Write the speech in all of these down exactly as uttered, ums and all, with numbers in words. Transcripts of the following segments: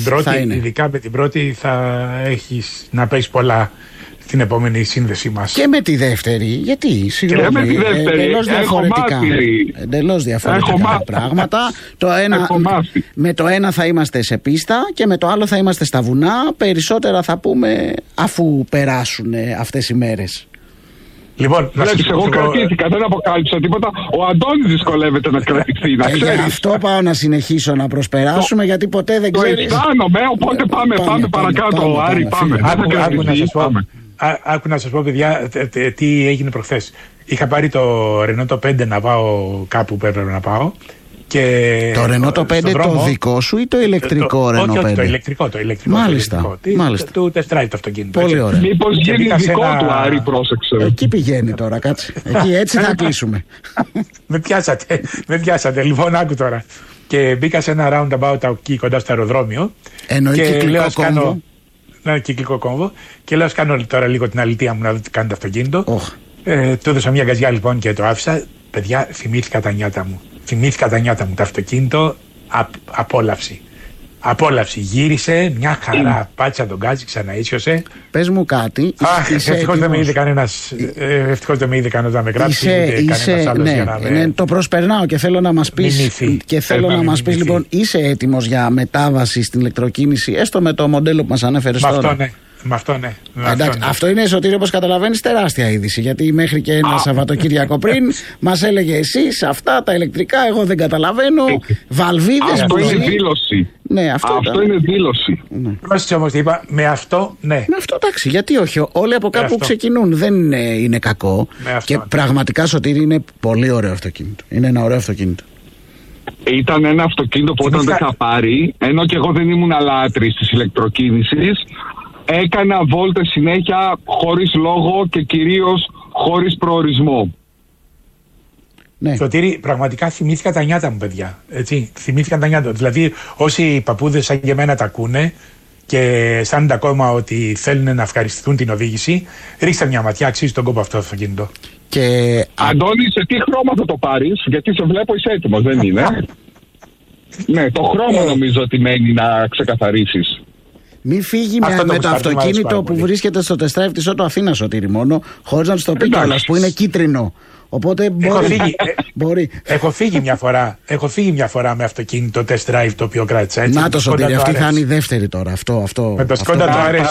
πρώτη, ειδικά με την πρώτη θα έχεις να πεις πολλά στην επόμενη σύνδεσή μας. Και με τη δεύτερη, γιατί συγγνώμη, εντελώς διαφορετικά, εντελώς διαφορετικά πράγματα. Το ένα, με το ένα θα είμαστε σε πίστα και με το άλλο θα είμαστε στα βουνά. Περισσότερα θα πούμε αφού περάσουν αυτές οι μέρες. Λοιπόν, βλέπεις, εγώ πω... κρατήθηκα, δεν αποκάλυψα τίποτα. Ο Αντώνης δυσκολεύεται να κρατηθεί, να ξέρεις. Γι' αυτό πάω να συνεχίσω να προσπεράσουμε, το... γιατί ποτέ δεν ξέρεις. Το αισθάνομαι, οπότε πάμε, πάμε, πάμε παρακάτω, Άρη, πάμε. Άκου να σας πω, παιδιά, τι έγινε προχθές. Είχα πάρει το Renault το πέντε να πάω κάπου που έπρεπε να πάω. Και το Renault το πέντε δρόμο, το δικό σου ή το ηλεκτρικό το, Renault όχι, πέντε? Το ηλεκτρικό, το ηλεκτρικό. Μάλιστα, το ηλεκτρικό, μάλιστα. Του test drive το αυτοκίνητο. Πολύ ωραία. Μήπως γίνει δικό ένα... του, Άρη, πρόσεξε. Εκεί πηγαίνει τώρα, κάτσε. Εκεί έτσι θα κλείσουμε. με πιάσατε, με πιάσατε. Λοιπόν, άκου τώρα. Και μπήκα σε ένα roundabout εκεί κοντά στο αεροδρόμιο. Εννοεί κυκλικό κόμβο. Ναι, κυκλικό κόμβο. Και λέω, κάνω τώρα λίγο την αλήθεια μου να δω τι κάνει το αυτοκίνητο. Oh. Ε, του έδωσα μια γκαζιά λοιπόν και το άφησα. Παιδιά, θυμήθηκα τα νιάτα μου. Θυμήθηκα τα νιάτα μου. Το αυτοκίνητο, απ, απόλαυση. Απόλαυση. Γύρισε, μια χαρά. Πάτησα τον γκάζι, ξαναίσιωσε. Πες μου κάτι. Αχ, ευτυχώς δεν με είδε κανένας. Ευτυχώς δεν με είδε κανένας να με γράψει. Είσαι, είσαι, ναι, για να με... ναι, το προσπερνάω και θέλω να μας πεις. Και θέλω να μας πεις, λοιπόν, είσαι έτοιμος για μετάβαση στην ηλεκτροκίνηση, έστω με το μοντέλο που μας ανέφερες τώρα? Αυτό ναι. Με αυτό ναι. Με Εντάξει, αυτό, ναι. αυτό είναι, Σωτήρη, όπως καταλαβαίνεις, τεράστια είδηση. Γιατί μέχρι και ένα Σαββατοκύριακο πριν μας έλεγε εσείς αυτά τα ηλεκτρικά, εγώ δεν καταλαβαίνω. Βαλβίδες, αυτό είναι δήλωση. Ναι, αυτό, αυτό είναι δήλωση. Ναι. Πρόσεξε όμως τι είπα, με αυτό ναι. Με αυτό εντάξει, γιατί όχι. Όλοι από κάπου ξεκινούν. Δεν είναι, είναι κακό. Και ναι. Πραγματικά, Σωτήρη, είναι πολύ ωραίο αυτοκίνητο. Είναι ένα ωραίο αυτοκίνητο. Ήταν ένα αυτοκίνητο που όταν το είχα πάρει, ενώ και εγώ δεν ήμουν λάτρης της ηλεκτροκίνησης, έκανα βόλτες συνέχεια χωρίς λόγο και κυρίως χωρίς προορισμό. Ναι. Σωτήρη, πραγματικά θυμήθηκα τα νιάτα μου, παιδιά. Έτσι, θυμήθηκα τα νιάτα. Δηλαδή, όσοι παππούδες σαν και εμένα τα ακούνε και αισθάνονται ακόμα ότι θέλουν να ευχαριστηθούν την οδήγηση, ρίξτε μια ματιά, αξίζει τον κόπο αυτό το αυτοκίνητο. Και... Αντώνη, σε τι χρώμα θα το πάρεις? Γιατί σε βλέπω είσαι έτοιμος, δεν είναι? Ναι, το χρώμα νομίζω ότι μένει να ξεκαθαρίσεις. Μην φύγει με, με το αυτοκίνητο που βρίσκεται στο test drive της Ότο Αθήνα, Σωτήρη, μόνο, χωρίς να του το πει κιόλας, που είναι κίτρινο. Οπότε μπορεί. Έχω φύγει, μπορεί. έχω φύγει μια φορά. Έχω φύγει μια φορά με αυτοκίνητο test drive το οποίο κράτησα. Έτσι, να το, Σωτήρη, αυτή θα είναι η δεύτερη τώρα. Αυτό, αυτό, με το Σκόντα το αρέσει.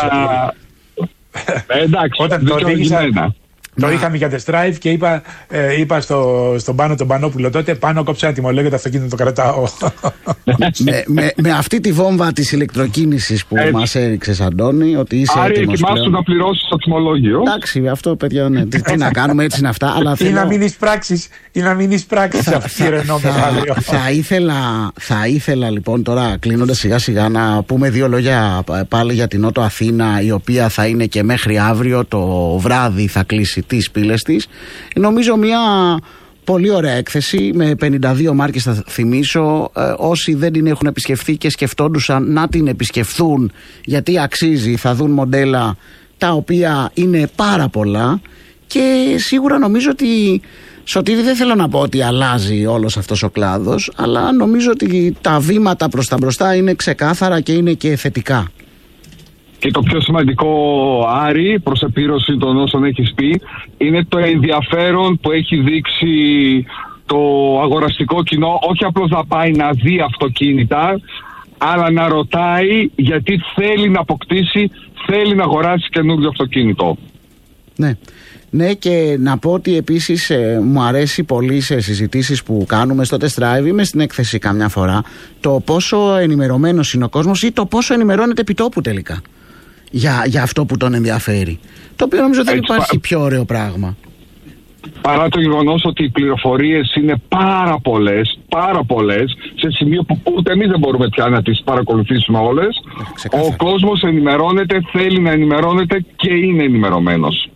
Εντάξει, όταν το οδήγησα. Το είχαμε για test drive και είπα, ε, είπα στο, στον Πάνο τον Πανόπουλο τότε, πάνω κόψε ένα τιμολόγιο, το αυτοκίνητο το κρατάω. με, με, με αυτή τη βόμβα της ηλεκτροκίνησης που έτσι μας έριξες, Αντώνη, ότι είσαι Άρη, έτοιμος πλέον. ετοιμάσου να πληρώσεις το τιμολόγιο. Εντάξει, αυτό, παιδιά, ναι, τι, τι να κάνουμε, έτσι είναι αυτά. Αλλά θέλω... Ή να μην εισπράξεις, ή να μην εισπράξεις αυτή τη Ρενό μετάλλιο. Θα ήθελα, θα ήθελα λοιπόν τώρα, κλείνοντας σιγά σιγά, να πούμε δύο λόγια πάλι για την Ότο Αθήνα, η οποία θα είναι και μέχρι αύριο το βράδυ θα κλείσει τις πύλες της. Νομίζω μια πολύ ωραία έκθεση με πενήντα δύο μάρκες, θα θυμίσω. Ε, όσοι δεν την έχουν επισκεφθεί και σκεφτόντουσαν να την επισκεφθούν, γιατί αξίζει, θα δουν μοντέλα τα οποία είναι πάρα πολλά και σίγουρα νομίζω ότι, Σωτήρη, δεν θέλω να πω ότι αλλάζει όλος αυτός ο κλάδος, αλλά νομίζω ότι τα βήματα προς τα μπροστά είναι ξεκάθαρα και είναι και θετικά. Και το πιο σημαντικό, Άρη, προς επίρρωση των όσων έχεις πει, είναι το ενδιαφέρον που έχει δείξει το αγοραστικό κοινό, όχι απλώς να πάει να δει αυτοκίνητα, αλλά να ρωτάει γιατί θέλει να αποκτήσει, θέλει να αγοράσει καινούργιο αυτοκίνητο. Ναι. Ναι, και να πω ότι επίσης ε, μου αρέσει πολύ σε συζητήσεις που κάνουμε στο test drive ή μες στην έκθεση καμιά φορά, το πόσο ενημερωμένος είναι ο κόσμος ή το πόσο ενημερώνεται επιτόπου τελικά για, για αυτό που τον ενδιαφέρει. Το οποίο νομίζω δεν Έτσι, υπάρχει πα... πιο ωραίο πράγμα. Παρά το γεγονός ότι οι πληροφορίες είναι πάρα πολλές, πάρα πολλές, σε σημείο που ούτε εμείς δεν μπορούμε πια να τις παρακολουθήσουμε όλες, ο κόσμος ενημερώνεται, θέλει να ενημερώνεται και είναι ενημερωμένος.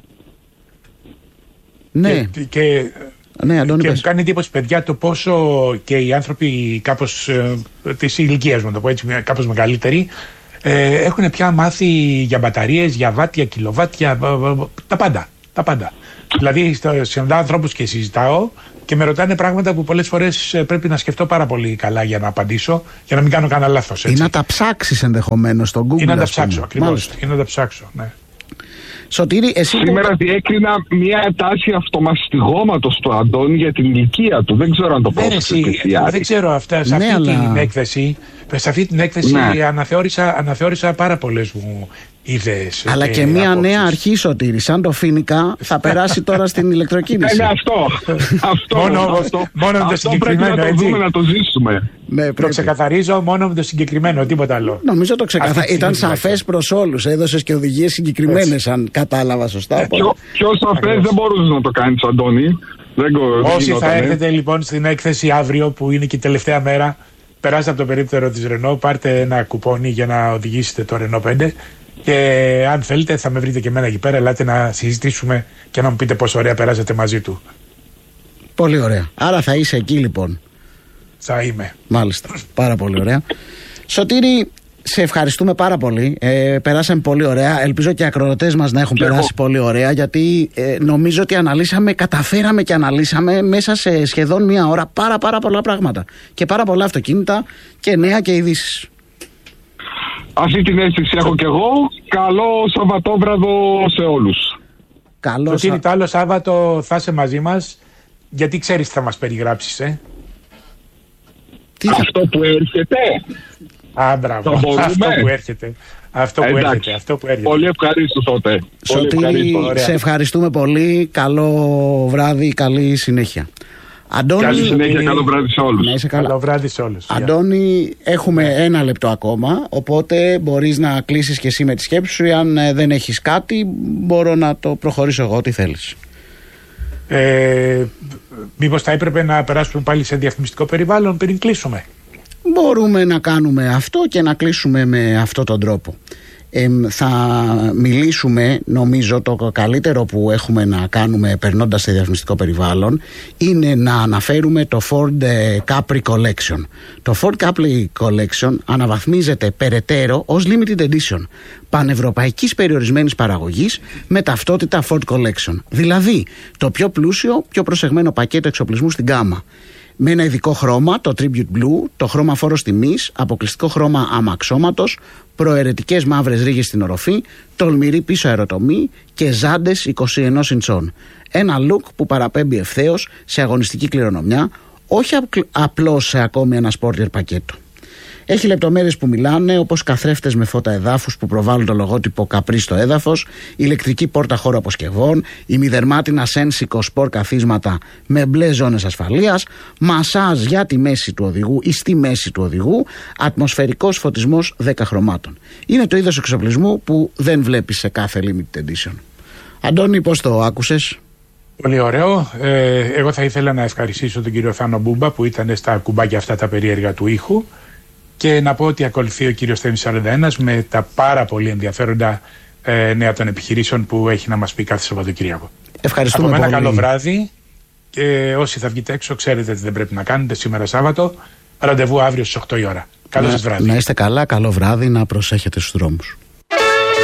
Ναι. Και, και, ναι, Αντώνη, και μου κάνει εντύπωση, παιδιά, το πόσο και οι άνθρωποι κάπως ε, της ηλικίας μου, το πω έτσι, κάπως μεγαλύτεροι, ε, έχουν πια μάθει για μπαταρίες, για βάτια, κιλοβάτια, τα πάντα. Τα πάντα. Δηλαδή, συναντάω ανθρώπους και συζητάω και με ρωτάνε πράγματα που πολλές φορές πρέπει να σκεφτώ πάρα πολύ καλά για να απαντήσω, για να μην κάνω κανένα λάθος. Ή να τα ψάξεις ενδεχομένως στον Google. Ή να τα ψάξω, ακριβώς. Ή να τα ψάξω, ναι. Σωτήρη, εσύ σήμερα που... διέκρινα μια τάση αυτομαστιγώματος του Αντώνη για την ηλικία του. Δεν ξέρω αν το πρόσεξες. Δεν ξέρω αυτά. Σε ναι, αυτή αλλά... την έκθεση, σε αυτή την έκθεση ναι. αναθεώρησα, αναθεώρησα πάρα πολλές μου ιδέες. Αλλά και, και μια απόψεις. Νέα αρχή, Σωτήρη, σαν το Φίνικα, θα περάσει τώρα στην ηλεκτροκίνηση. Είναι αυτό. αυτό, μόνο αυτό, μόνο με το συγκεκριμένο, πρέπει να το δούμε, να το ζήσουμε. Ναι, το ξεκαθαρίζω μόνο με το συγκεκριμένο, τίποτα άλλο. Νομίζω το ξεκαθα... ήταν σαφές προς όλους. Έδωσες και οδηγίες συγκεκριμένες, αν κατάλαβα σωστά. Πιο, πιο σαφές δεν μπορούσε να το κάνεις, Αντώνη. Δεν Όσοι θα έρθετε λοιπόν στην έκθεση αύριο, που είναι και η τελευταία μέρα, περάστε από το περίπτερο της Renault, πάρτε ένα κουπόνι για να οδηγήσετε το Renault πέντε. Και αν θέλετε θα με βρείτε και εμένα εκεί πέρα. Ελάτε να συζητήσουμε και να μου πείτε πόσο ωραία περάσατε μαζί του. Πολύ ωραία. Άρα θα είσαι εκεί λοιπόν. Θα είμαι. Μάλιστα. Πάρα πολύ ωραία. Σωτήρη, σε ευχαριστούμε πάρα πολύ. Ε, περάσαμε πολύ ωραία. Ελπίζω και οι ακροατές μας να έχουν και περάσει εγώ. Πολύ ωραία, γιατί ε, νομίζω ότι αναλύσαμε, καταφέραμε και αναλύσαμε μέσα σε σχεδόν μία ώρα πάρα πάρα πολλά πράγματα. Και πάρα πολλά αυτοκίνητα και νέα και ειδήσεις. Αυτή την αίσθηση έχω κι εγώ. Καλό Σαββατόβραδο σε όλους. Καλό Σα... το άλλο Σάββατο θα είσαι μαζί μας, γιατί ξέρεις τι θα μας περιγράψεις, ε? Τι αυτό θα... που έρχεται. Α, μπράβο. Αυτό που έρχεται. Αυτό που έρχεται, αυτό που έρχεται. Πολύ ευχαρίστω τότε. Σωτήρη, σε ευχαριστούμε πολύ. Καλό βράδυ, καλή συνέχεια. Αντώνη, καλή συνέχεια, καλό βράδυ σε όλους. Να είσαι καλά. Καλό βράδυ σε όλους. Αντώνη, έχουμε yeah. ένα λεπτό ακόμα, οπότε μπορείς να κλείσεις και εσύ με τη σκέψη σου. Αν ε, δεν έχεις κάτι, μπορώ να το προχωρήσω εγώ, τι θέλεις. Ε, μήπως θα έπρεπε να περάσουμε πάλι σε διαφημιστικό περιβάλλον πριν κλείσουμε? Μπορούμε να κάνουμε αυτό και να κλείσουμε με αυτόν τον τρόπο. Ε, θα μιλήσουμε, νομίζω το καλύτερο που έχουμε να κάνουμε περνώντας σε διαφημιστικό περιβάλλον είναι να αναφέρουμε το Ford Capri Collection. Το Ford Capri Collection αναβαθμίζεται περαιτέρω ως Limited Edition πανευρωπαϊκής περιορισμένης παραγωγής με ταυτότητα Ford Collection, δηλαδή το πιο πλούσιο, πιο προσεγμένο πακέτο εξοπλισμού στην γκάμα, με ένα ειδικό χρώμα, το Tribute Blue, το χρώμα φόρος τιμής, αποκλειστικό χρώμα αμαξώματος, προαιρετικές μαύρες ρίγες στην οροφή, τολμηρή πίσω αεροτομή και ζάντες είκοσι ένα ιντσών. Ένα look που παραπέμπει ευθέως σε αγωνιστική κληρονομιά, όχι απλώς σε ακόμη ένα σπόρτερ πακέτο. Έχει λεπτομέρειες που μιλάνε, όπως καθρέφτες με φώτα εδάφους που προβάλλουν το λογότυπο Capri στο έδαφος, ηλεκτρική πόρτα χώρου αποσκευών, ημιδερμάτινα Sensico Sport καθίσματα με μπλε ζώνες ασφαλείας, μασάζ για τη μέση του οδηγού ή στη μέση του οδηγού, ατμοσφαιρικός φωτισμός δέκα χρωμάτων. Είναι το είδος εξοπλισμού που δεν βλέπεις σε κάθε Limited Edition. Αντώνη, πώς το άκουσες? Πολύ ωραίο. Ε, εγώ θα ήθελα να ευχαριστήσω τον κύριο Θάνο Μπούμπα που ήταν στα κουμπάκια αυτά τα περίεργα του ήχου. Και να πω ότι ακολουθεί ο κύριος Θέμης σαράντα ένα με τα πάρα πολύ ενδιαφέροντα ε, νέα των επιχειρήσεων που έχει να μας πει κάθε Σαββατοκύριακο. Ευχαριστούμε πολύ. Από μένα πολύ. καλό βράδυ και όσοι θα βγείτε έξω ξέρετε τι δεν πρέπει να κάνετε σήμερα Σάββατο. Ραντεβού αύριο στις οκτώ η ώρα. Καλό σας βράδυ. Να είστε καλά, καλό βράδυ, να προσέχετε στους δρόμους.